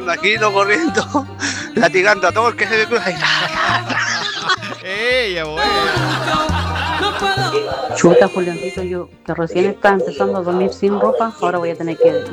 imagino corriendo, latigando a todo el que se le cruza. ¡Ella, bueno! Chuta, Juliancito, yo que recién estaba empezando a dormir sin ropa, ahora voy a tener que